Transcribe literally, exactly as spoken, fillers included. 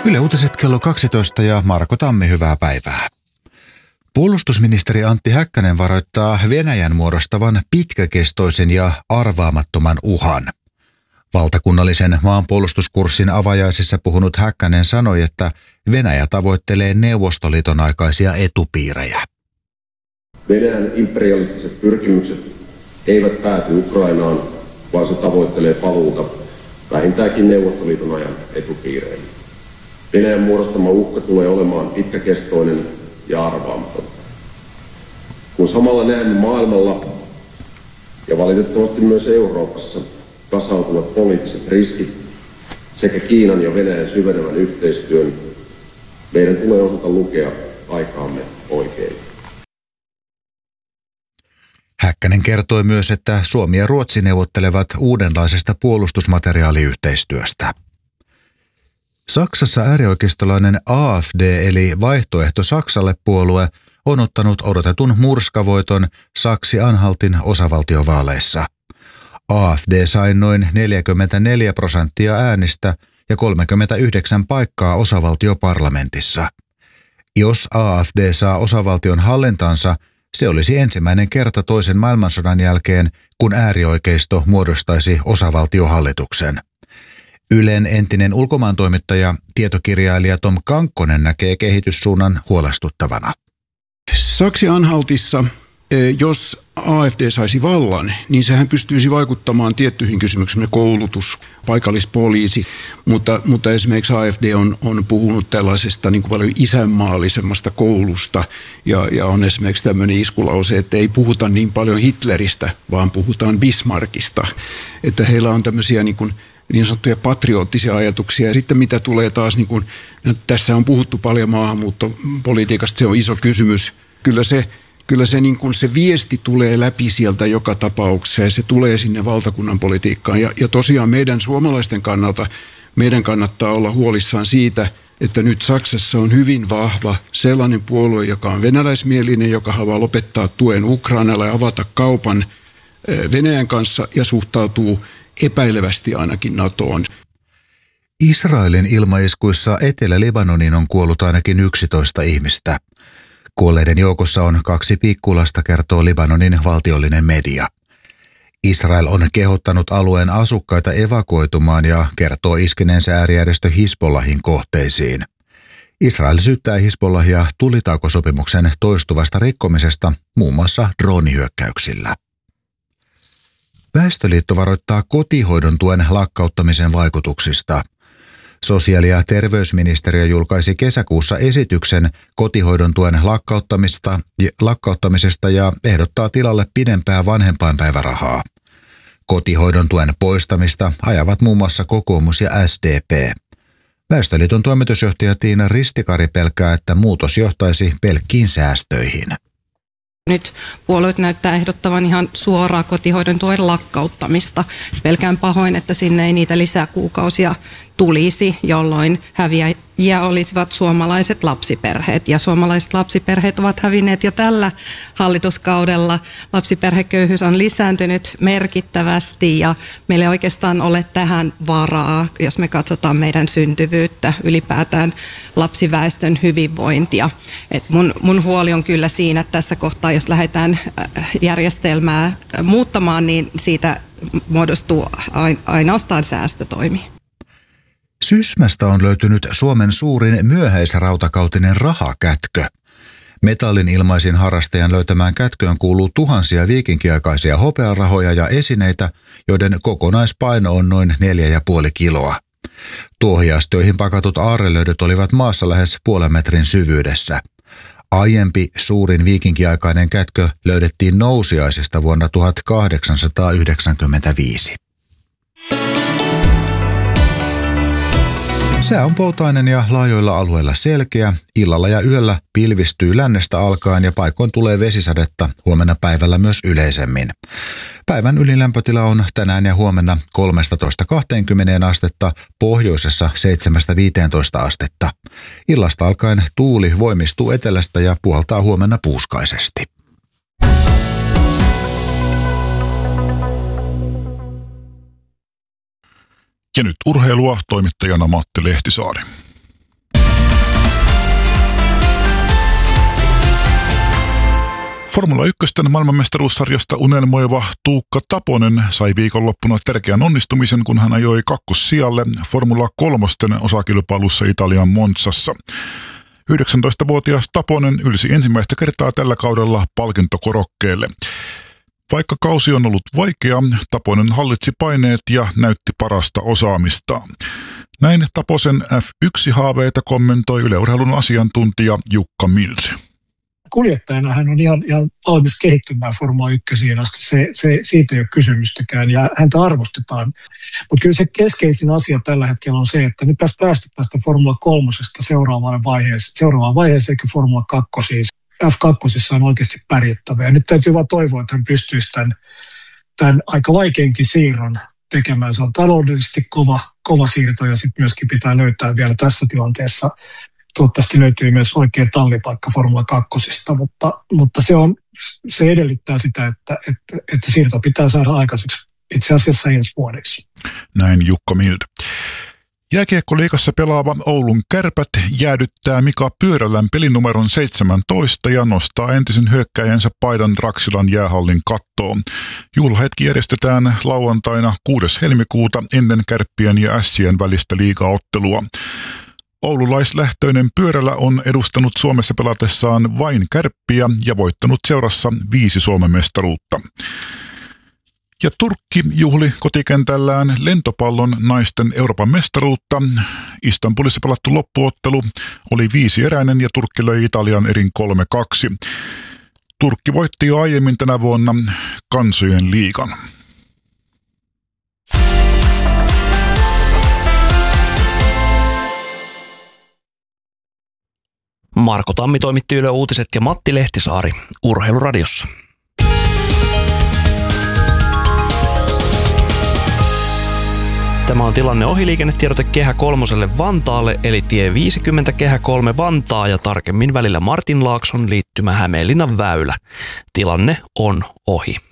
Yle Uutiset kello kaksitoista ja Marko Tammi, hyvää päivää. Puolustusministeri Antti Häkkänen varoittaa Venäjän muodostavan pitkäkestoisen ja arvaamattoman uhan. Valtakunnallisen maanpuolustuskurssin avajaisissa puhunut Häkkänen sanoi, että Venäjä tavoittelee Neuvostoliiton aikaisia etupiirejä. Venäjän imperialistiset pyrkimykset eivät pääty Ukrainaan, vaan se tavoittelee paluuta vähintäänkin Neuvostoliiton ajan etupiireihin. Venäjän muodostama uhka tulee olemaan pitkäkestoinen ja arvaamaton. Kun samalla näemme maailmalla ja valitettavasti myös Euroopassa kasautuvat poliittiset riskit sekä Kiinan ja Venäjän syvenevän yhteistyön, meidän tulee osata lukea aikaamme oikein. Häkkänen kertoi myös, että Suomi ja Ruotsi neuvottelevat uudenlaisesta puolustusmateriaaliyhteistyöstä. Saksassa äärioikeistolainen A F D eli Vaihtoehto Saksalle -puolue on ottanut odotetun murskavoiton Saksi-Anhaltin osavaltiovaaleissa. A F D sai noin neljäkymmentäneljä prosenttia äänistä ja kolmekymmentäyhdeksän paikkaa osavaltioparlamentissa. Jos A F D saa osavaltion hallintansa, se olisi ensimmäinen kerta toisen maailmansodan jälkeen, kun äärioikeisto muodostaisi osavaltiohallituksen. Ylen entinen ulkomaantoimittaja, tietokirjailija Tom Kankkonen näkee kehityssuunnan huolestuttavana. Saksi-Anhaltissa, jos A F D saisi vallan, niin sehän pystyisi vaikuttamaan tiettyihin kysymyksiin, koulutus, paikallispoliisi, mutta, mutta esimerkiksi A F D on, on puhunut tällaisesta niin kuin paljon isänmaallisemmasta koulusta ja, ja on esimerkiksi tämmöinen iskulause, että ei puhuta niin paljon Hitleristä, vaan puhutaan Bismarckista, että heillä on tämmöisiä niin kuin niin sanottuja patriottisia ajatuksia. Ja sitten mitä tulee taas, niin kuin, tässä on puhuttu paljon maahanmuuttopolitiikasta, se on iso kysymys. Kyllä se, kyllä se, niin kuin se viesti tulee läpi sieltä joka tapauksessa ja se tulee sinne valtakunnan politiikkaan. Ja, ja tosiaan meidän suomalaisten kannalta, meidän kannattaa olla huolissaan siitä, että nyt Saksassa on hyvin vahva sellainen puolue, joka on venäläismielinen, joka haluaa lopettaa tuen Ukrainalle ja avata kaupan Venäjän kanssa ja suhtautuu epäilevästi ainakin NATOon. Israelin ilmaiskuissa Etelä-Libanoniin on kuollut ainakin yksitoista ihmistä. Kuolleiden joukossa on kaksi pikkulasta, kertoo Libanonin valtiollinen media. Israel on kehottanut alueen asukkaita evakuoitumaan ja kertoo iskeneensä äärijärjestö Hizbollahin kohteisiin. Israel syyttää Hizbollahia tulitaukosopimuksen toistuvasta rikkomisesta muun muassa droonihyökkäyksillä. Väestöliitto varoittaa kotihoidon tuen lakkauttamisen vaikutuksista. Sosiaali- ja terveysministeriö julkaisi kesäkuussa esityksen kotihoidon tuen lakkauttamista, lakkauttamisesta ja ehdottaa tilalle pidempää vanhempainpäivärahaa. Kotihoidon tuen poistamista ajavat muun muassa kokoomus ja S D P. Väestöliiton toimitusjohtaja Tiina Ristikari pelkää, että muutos johtaisi pelkkiin säästöihin. Nyt puolueet näyttää ehdottavan ihan suoraa kotihoidon tuen lakkauttamista. Pelkään pahoin, että sinne ei niitä lisäkuukausia tulisi, jolloin häviäjiä olisivat suomalaiset lapsiperheet. Ja suomalaiset lapsiperheet ovat hävinneet jo tällä hallituskaudella. Lapsiperheköyhyys on lisääntynyt merkittävästi ja meillä ei oikeastaan ole tähän varaa, jos me katsotaan meidän syntyvyyttä, ylipäätään lapsiväestön hyvinvointia. Et mun, mun huoli on kyllä siinä, että tässä kohtaa, jos lähdetään järjestelmää muuttamaan, niin siitä muodostuu ainoastaan säästötoimi. Sysmästä on löytynyt Suomen suurin myöhäisrautakautinen rahakätkö. Metallin ilmaisin harrastajan löytämään kätköön kuuluu tuhansia viikinkiaikaisia hopearahoja ja esineitä, joiden kokonaispaino on noin neljä ja puoli kiloa. Tuohiastioihin pakatut aarrelöydöt olivat maassa lähes puolen metrin syvyydessä. Aiempi suurin viikinkiaikainen kätkö löydettiin Nousiaisesta vuonna tuhatkahdeksansataayhdeksänkymmentäviisi. Sää on poutainen ja laajoilla alueilla selkeä. Illalla ja yöllä pilvistyy lännestä alkaen ja paikoin tulee vesisadetta, huomenna päivällä myös yleisemmin. Päivän ylilämpötila on tänään ja huomenna kolmetoista kaksikymmentä astetta, pohjoisessa seitsemästä viiteentoista astetta. Illasta alkaen tuuli voimistuu etelästä ja puhaltaa huomenna puuskaisesti. Ja nyt urheilua, toimittajana Matti Lehtisaari. Formula yksi maailmanmestaruussarjasta unelmoiva Tuukka Taponen sai viikonloppuna tärkeän onnistumisen, kun hän ajoi kakkossijalle Formula kolmosten osakilpailussa Italian Monzassa. yhdeksäntoistavuotias Taponen ylsi ensimmäistä kertaa tällä kaudella palkintokorokkeelle. Vaikka kausi on ollut vaikea, Taponen hallitsi paineet ja näytti parasta osaamistaan. Näin Taposen F yksi haaveita kommentoi Yle Urheilun asiantuntija Jukka Mild. Kuljettajana hän on ihan, ihan valmis kehittymään Formula ykkösiin asti. Se, se, siitä ei ole kysymystäkään ja häntä arvostetaan. Mutta kyllä se keskeisin asia tällä hetkellä on se, että nyt pitäisi päästä tästä Formula kolmosesta seuraavaan vaiheeseen, seuraavaan vaiheeseen kuin Formula kakkosiin. F kaksi on oikeasti pärjättävä. Ja nyt täytyy vaan toivoa, että hän pystyisi tämän, tämän aika vaikeinkin siirron tekemään. Se on taloudellisesti kova, kova siirto ja sitten myöskin pitää löytää vielä tässä tilanteessa. Toivottavasti löytyy myös oikea tallipaikka Formula kakkosista, mutta, mutta se, on, se edellyttää sitä, että, että, että siirto pitää saada aikaiseksi itse asiassa ensi vuodeksi. Näin Jukka Mild. Jääkiekkoliigassa pelaava Oulun Kärpät jäädyttää Mika Pyörälän pelinumeron seitsemäntoista ja nostaa entisen hyökkäjänsä paidan Raksilan jäähallin kattoon. Juhlahetki järjestetään lauantaina kuudes helmikuuta ennen Kärppien ja Ässien välistä liigaottelua. Oululaislähtöinen Pyörälä on edustanut Suomessa pelatessaan vain Kärppiä ja voittanut seurassa viisi Suomen mestaruutta. Ja Turkki juhli kotikentällään lentopallon naisten Euroopan mestaruutta. Istanbulissa pelattu loppuottelu oli viisieräinen ja Turkki löi Italian erin kolme kaksi. Turkki voitti jo aiemmin tänä vuonna Kansojen liigan. Marko Tammi toimitti Yle Uutiset ja Matti Lehtisaari Urheiluradiossa. Tämä on tilanne ohiliikennetiedote Kehä kolmoselle Vantaalle, eli tie viisikymmentä Kehä kolme Vantaa ja tarkemmin välillä Martinlaakson liittymä Hämeenlinnan väylä. Tilanne on ohi.